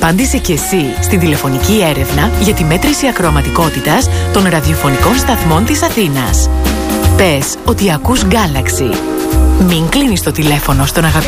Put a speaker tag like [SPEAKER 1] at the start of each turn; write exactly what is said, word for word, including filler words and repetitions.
[SPEAKER 1] Απάντησε και εσύ στην τηλεφωνική έρευνα για τη μέτρηση ακροαματικότητας των ραδιοφωνικών σταθμών της Αθήνας. Πες ότι ακούς Galaxy. Μην κλείνεις το τηλέφωνο στον αγαπημένο